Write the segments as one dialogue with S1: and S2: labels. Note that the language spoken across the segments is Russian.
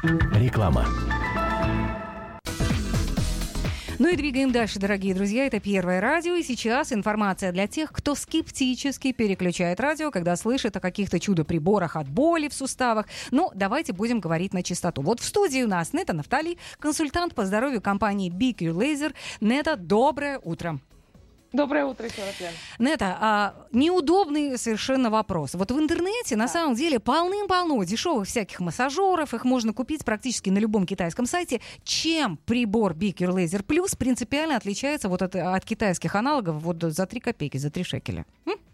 S1: Реклама.
S2: Ну и двигаем дальше, дорогие друзья. Это Первое радио. И сейчас информация для тех, кто скептически переключает радио, когда слышит о каких-то чудо-приборах от боли в суставах. Ну, давайте будем говорить на чистоту. Вот в студии у нас Нета Нафтали, консультант по здоровью компании BQ Laser. Нета, доброе утро.
S3: Доброе утро, еще раз, Лен.
S2: Нета, неудобный совершенно вопрос. Вот в интернете на самом деле полным-полно дешевых всяких массажеров. Их можно купить практически на любом китайском сайте. Чем прибор BQ Laser Plus принципиально отличается вот от китайских аналогов вот за 3 копейки, за 3 шекеля?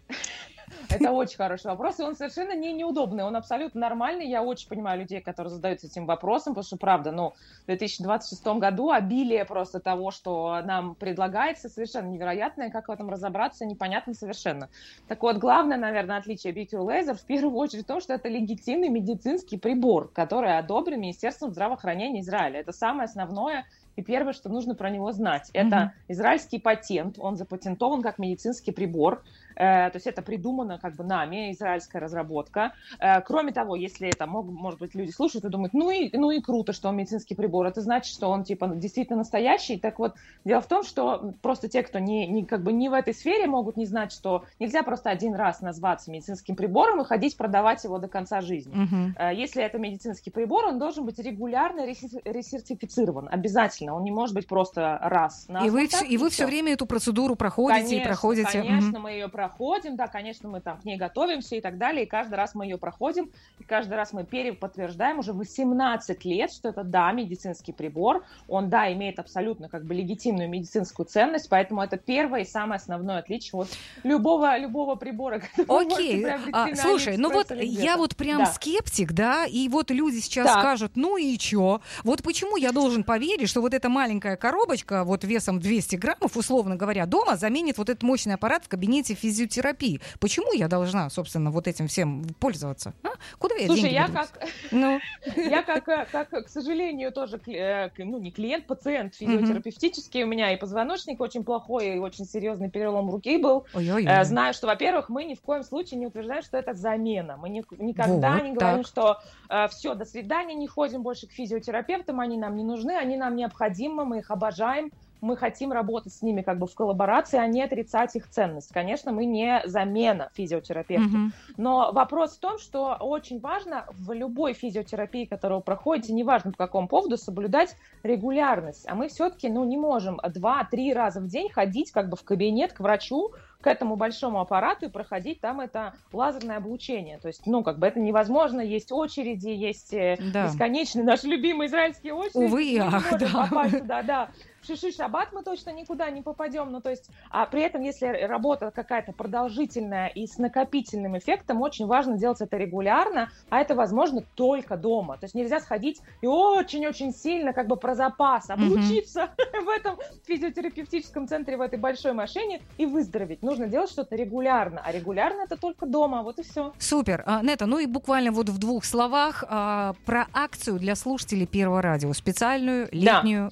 S3: Это очень хороший вопрос, и он совершенно не неудобный, он абсолютно нормальный. Я очень понимаю людей, которые задаются этим вопросом, потому что, правда, в 2026 году обилие просто того, что нам предлагается, совершенно невероятное. Как в этом разобраться, непонятно совершенно. Так вот, главное, наверное, отличие BQ Laser в первую очередь в том, что это легитимный медицинский прибор, который одобрен Министерством здравоохранения Израиля. Это самое основное и первое, что нужно про него знать. Это израильский патент, он запатентован как медицинский прибор. То есть это придумано как бы нами, израильская разработка. Кроме того, если это, может быть, люди слушают и думают, ну и круто, что он медицинский прибор, это значит, что он типа действительно настоящий. Так вот, дело в том, что просто те, кто не в этой сфере, могут не знать, что нельзя просто один раз назваться медицинским прибором и ходить продавать его до конца жизни. Если это медицинский прибор, он должен быть регулярно ресертифицирован, обязательно. Он не может быть просто раз.
S2: И вы все время эту процедуру проходите и проходите?
S3: Конечно, мы ее проходим, да, конечно, мы там к ней готовимся и так далее, и каждый раз мы ее проходим, и каждый раз мы переподтверждаем уже 18 лет, что это, да, медицинский прибор, он, да, имеет абсолютно как бы легитимную медицинскую ценность, поэтому это первое и самое основное отличие от любого прибора, который вы можете приобрести на AliExpress.
S2: Слушай, ну вот я вот прям скептик, да, и вот люди сейчас скажут, ну и чё? Вот почему я должен поверить, что вот эта маленькая коробочка вот весом 200 граммов, условно говоря, дома заменит вот этот мощный аппарат в кабинете физиотерапии. Почему я должна, собственно, вот этим всем пользоваться? Куда я деньги буду?
S3: Я как, к сожалению, тоже, не клиент, пациент физиотерапевтический, у меня и позвоночник очень плохой, и очень серьезный перелом руки был. Знаю, что, во-первых, мы ни в коем случае не утверждаем, что это замена. Мы никогда не говорим, что все, до свидания, не ходим больше к физиотерапевтам, они нам не нужны, они нам необходимы, мы их обожаем. Мы хотим работать с ними как бы в коллаборации, а не отрицать их ценность. Конечно, мы не замена физиотерапевту. Но вопрос в том, что очень важно в любой физиотерапии, которую вы проходите, неважно по какому поводу, соблюдать регулярность. А мы все-таки не можем 2-3 раза в день ходить как бы в кабинет к врачу, к этому большому аппарату и проходить там это лазерное облучение. То есть, это невозможно. Есть очереди, есть бесконечные наши любимые израильские очереди.
S2: Увы и ах,
S3: попасть туда, да. В Шиши-Шаббат мы точно никуда не попадем. А при этом, если работа какая-то продолжительная и с накопительным эффектом, очень важно делать это регулярно, а это возможно только дома. То есть нельзя сходить и очень-очень сильно как бы про запас облучиться в этом физиотерапевтическом центре, в этой большой машине и выздороветь. Нужно делать что-то регулярно, а регулярно это только дома, вот и все.
S2: Супер. Нета, и буквально вот в 2 словах про акцию для слушателей Первого радио, специальную, летнюю.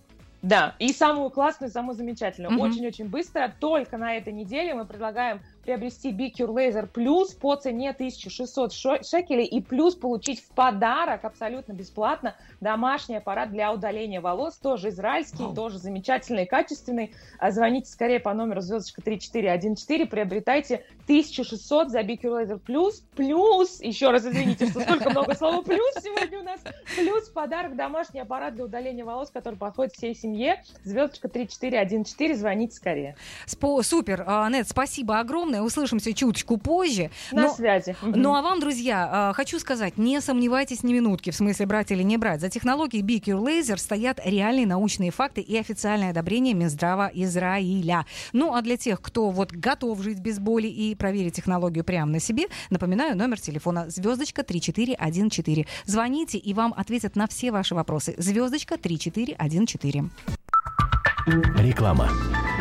S3: Да, и самую классную, самую замечательную. Очень-очень быстро, только на этой неделе мы предлагаем приобрести BQ Laser Plus по цене 1600 шекелей и плюс получить в подарок абсолютно бесплатно домашний аппарат для удаления волос, тоже израильский, тоже замечательный, качественный. Звоните скорее по номеру звездочка 3414, приобретайте 1600 за BQ Laser Plus, плюс, еще раз извините, что столько много слова плюс сегодня у нас, плюс подарок домашний аппарат для удаления волос, который подходит всей семье, звездочка 3414, звоните скорее.
S2: Супер, Нет, спасибо огромное. Услышимся чуточку позже.
S3: На связи.
S2: Ну а вам, друзья, хочу сказать, не сомневайтесь ни минутки, в смысле брать или не брать. За технологией BQ Laser стоят реальные научные факты и официальное одобрение Минздрава Израиля. Ну а для тех, кто готов жить без боли и проверить технологию прямо на себе, напоминаю, номер телефона звездочка 3414. Звоните, и вам ответят на все ваши вопросы. Звездочка 3414.
S1: Реклама.